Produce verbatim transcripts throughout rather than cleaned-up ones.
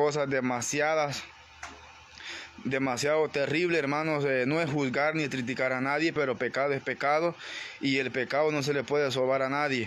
cosas demasiadas, demasiado terrible, hermanos. Eh, no es juzgar ni criticar a nadie, pero pecado es pecado y el pecado no se le puede sobar a nadie.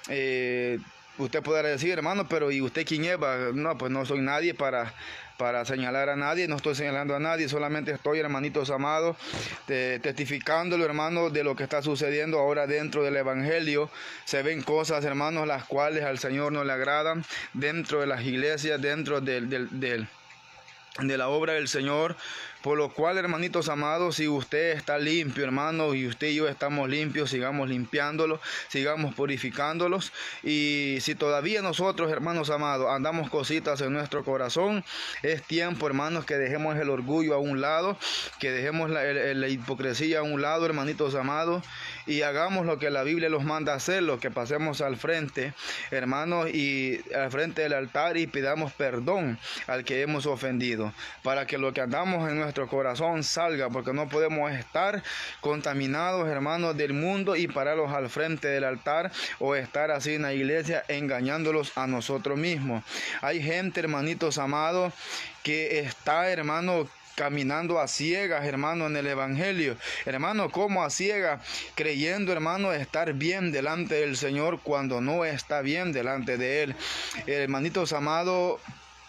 Eh, usted podrá decir, hermano, pero ¿y usted quién es? No, pues no soy nadie para, para señalar a nadie, no estoy señalando a nadie, solamente estoy, hermanitos amados, te, testificándolo, hermanos, de lo que está sucediendo ahora dentro del Evangelio. Se ven cosas, hermanos, las cuales al Señor no le agradan dentro de las iglesias, dentro del, del, del de la obra del Señor, por lo cual, hermanitos amados, si usted está limpio, hermano, y usted y yo estamos limpios, sigamos limpiándolos, sigamos purificándolos. Y si todavía nosotros, hermanos amados, andamos cositas en nuestro corazón, es tiempo, hermanos, que dejemos el orgullo a un lado, que dejemos la, la hipocresía a un lado, hermanitos amados, y hagamos lo que la Biblia nos manda hacer, lo que pasemos al frente, hermanos, y al frente del altar y pidamos perdón al que hemos ofendido, para que lo que andamos en nuestro corazón salga, porque no podemos estar contaminados, hermanos, del mundo y pararlos al frente del altar o estar así en la iglesia engañándolos a nosotros mismos. Hay gente, hermanitos amados, que está, hermano, caminando a ciegas, hermano, en el Evangelio. Hermano, como a ciegas, creyendo, hermano, estar bien delante del Señor cuando no está bien delante de Él. Hermanitos amados,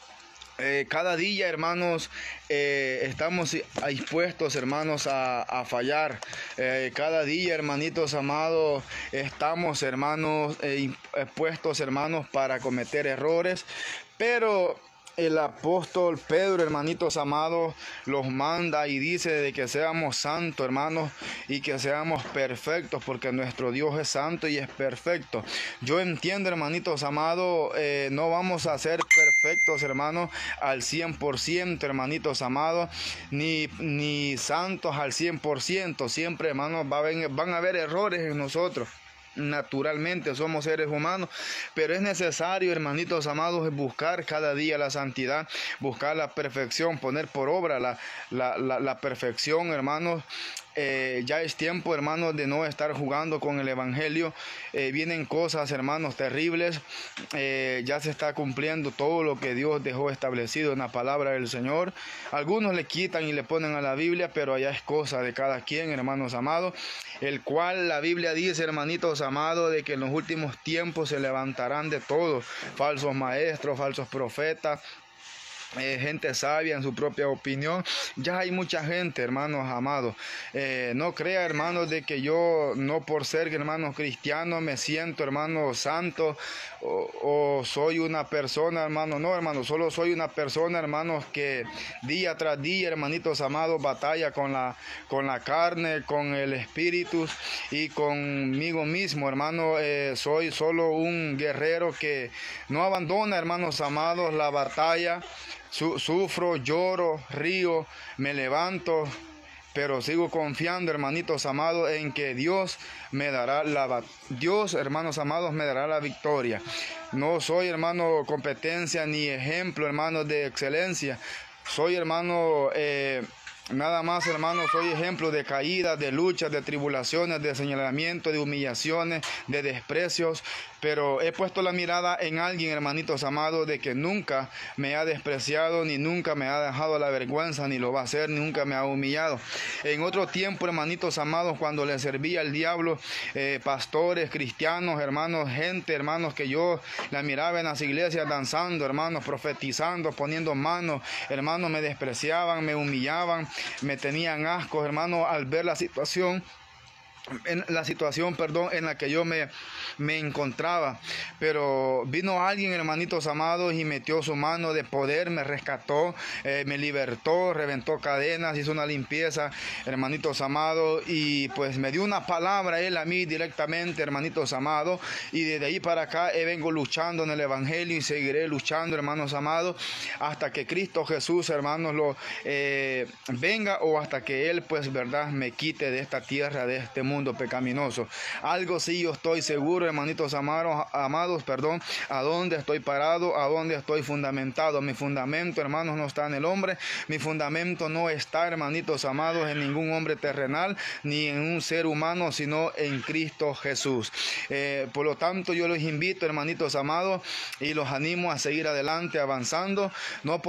Eh, cada día, hermanos, eh, estamos expuestos, hermanos, a, a fallar. Eh, cada día, hermanitos amados, estamos, hermanos, eh, expuestos, hermanos, para cometer errores. Pero el apóstol Pedro, hermanitos amados, los manda y dice de que seamos santos, hermanos, y que seamos perfectos, porque nuestro Dios es santo y es perfecto. Yo entiendo, hermanitos amados, eh, no vamos a ser perfectos, hermanos, al cien por ciento, hermanitos amados, ni, ni santos al cien por ciento. Siempre, hermanos, va a haber, van a haber errores en nosotros. Naturalmente somos seres humanos, pero es necesario, hermanitos amados, buscar cada día la santidad, buscar la perfección, poner por obra la, la, la, la perfección, hermanos. Eh, ya es tiempo, hermanos, de no estar jugando con el Evangelio. Eh, vienen cosas, hermanos, terribles. Eh, ya se está cumpliendo todo lo que Dios dejó establecido en la palabra del Señor. Algunos le quitan y le ponen a la Biblia, pero allá es cosa de cada quien, hermanos amados. El cual la Biblia dice, hermanitos amados, de que en los últimos tiempos se levantarán de todo, falsos maestros, falsos profetas, Eh, gente sabia en su propia opinión. Ya hay mucha gente, hermanos amados. Eh, no crea, hermanos, de que yo, no por ser, hermanos, cristiano, me siento, hermano, santo o, o soy una persona, hermano. No, hermano, solo soy una persona, hermanos, que día tras día, hermanitos amados, batalla con la, con la carne, con el espíritu y conmigo mismo, hermano. Eh, soy solo un guerrero que no abandona, hermanos amados, la batalla. Sufro, lloro, río, me levanto, pero sigo confiando, hermanitos amados, en que Dios me dará la Dios, hermanos amados, me dará la victoria. No soy, hermano, competencia ni ejemplo, hermano, de excelencia. Soy, hermano, eh, nada más, hermanos, soy ejemplo de caídas, de luchas, de tribulaciones, de señalamiento, de humillaciones, de desprecios. Pero he puesto la mirada en alguien, hermanitos amados, de que nunca me ha despreciado, ni nunca me ha dejado la vergüenza, ni lo va a hacer, nunca me ha humillado. En otro tiempo, hermanitos amados, cuando le servía al diablo, eh, pastores, cristianos, hermanos, gente, hermanos, que yo la miraba en las iglesias danzando, hermanos, profetizando, poniendo manos, hermanos, me despreciaban, me humillaban, me tenían asco, hermanos, al ver la situación. En la situación, perdón, en la que yo me, me encontraba. Pero vino alguien, hermanitos amados, y metió su mano de poder, me rescató, eh, me libertó, reventó cadenas, hizo una limpieza, hermanitos amados, y pues me dio una palabra él a mí directamente, hermanitos amados, y desde ahí para acá eh, vengo luchando en el Evangelio y seguiré luchando, hermanos amados, hasta que Cristo Jesús, hermanos, lo eh, venga, o hasta que Él, pues, verdad, me quite de esta tierra, de este mundo pecaminoso. Algo sí yo estoy seguro, hermanitos amados, amados, perdón, a dónde estoy parado, a dónde estoy fundamentado. Mi fundamento, hermanos, no está en el hombre, mi fundamento no está, hermanitos amados, en ningún hombre terrenal, ni en un ser humano, sino en Cristo Jesús. Eh, por lo tanto, yo los invito, hermanitos amados, y los animo a seguir adelante, avanzando, no